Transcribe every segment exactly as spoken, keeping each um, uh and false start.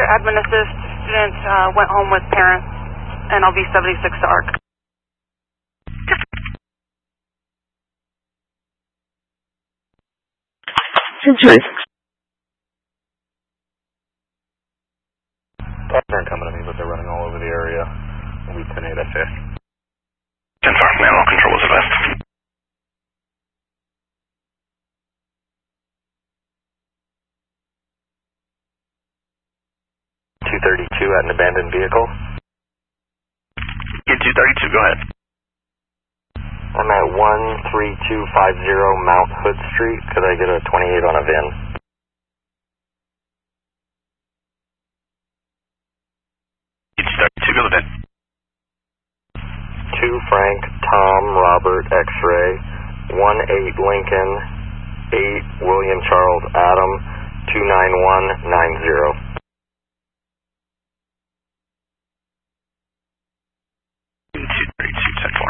admin assist. Student uh, went home with parents, and I'll be seventy-six to ARC. Century. Thoughts aren't coming to me, but they're running all over the area. We'll be ten eight F A. ten four, manual control is advanced. two thirty-two at an abandoned vehicle. Yeah, two thirty-two, go ahead. I'm at one three two five zero Mount Hood Street. Could I get a twenty-eight on a V I N? two thirty-two, go to V I N. two Frank, Tom, Robert, X-ray, one eight Lincoln, eight William Charles Adam, two nine one nine zero. two thirty-two, ten four.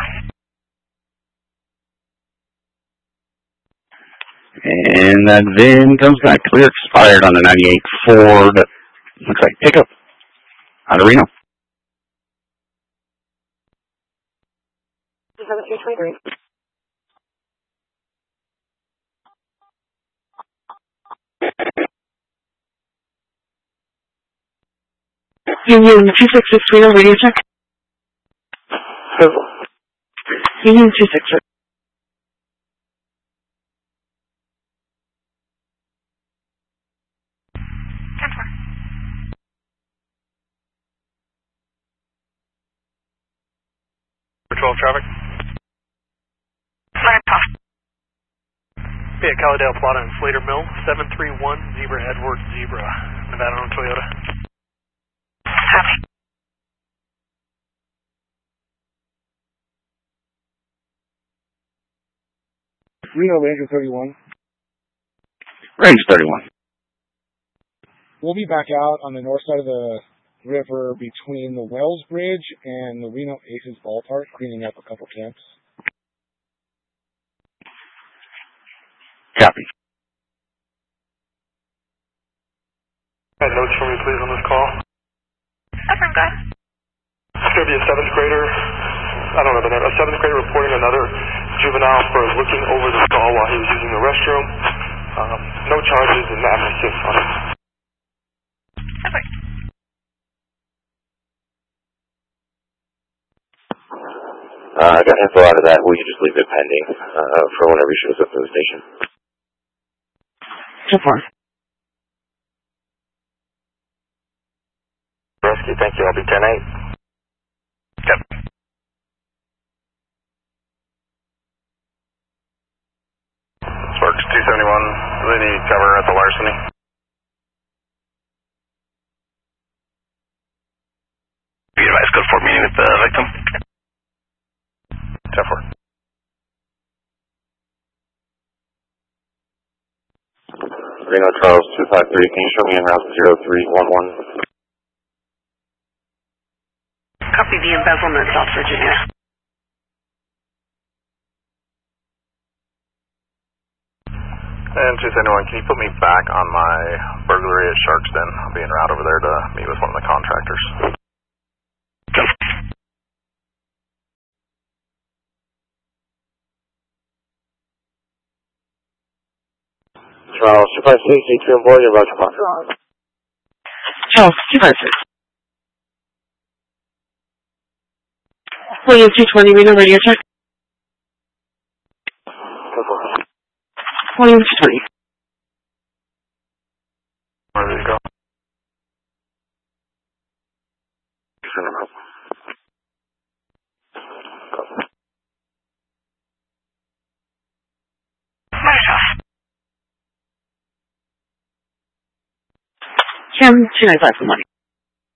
And that then comes back clear, expired on the ninety-eight Ford. Looks like pickup out of Reno. seventeen twenty-three. Union two six six Reno, radio check. Union two six six. ten four. twelve traffic. Yeah, Callydale Plata and Slater Mill, seven three one Zebra Edward Zebra, Nevada on Toyota. Copy. Reno, Ranger thirty-one. Range thirty-one. We'll be back out on the north side of the river between the Wells Bridge and the Reno Aces Ballpark, cleaning up a couple camps. Copy. Got notes for me, please, on this call. Affirm, go ahead. It's going to be a seventh grader, I don't know the name, a seventh grader reporting another juvenile for looking over the stall while he was using the restroom. Um, no charges and admin assist on it. Okay. Uh, I got info out of that. We can just leave it pending uh, for whenever he shows up to the station. So far. Rescue, thank you. I'll be ten eight. Yep. Sparks two seventy-one. Do they need cover at the larceny? Be advised, code four meeting with the victim. ten four. Reno Charles two five three, can you show me en route zero three one one? Copy the embezzlement, South Virginia. And two seventy-one, can you put me back on my burglary at Shark's Den? I'll be en route over there to meet with one of the contractors. Charles two five six, A two boy, you're about to come on. Charles two five six. William two twenty, Reno, radio check. William two twenty. Where did he go? Cam two nine five for money.